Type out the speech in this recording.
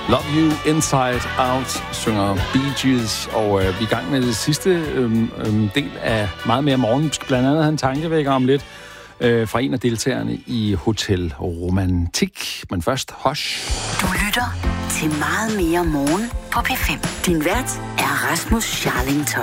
Love You Inside Out, synger Bee Gees, og vi er i gang med det sidste del af meget mere morgen. Vi skal blandt andet have en tankevækker om lidt fra en af deltagerne i Hotel Romantik. Men først, Hush. Du lytter til meget mere morgen på P5. Din vært er Rasmus Charlington.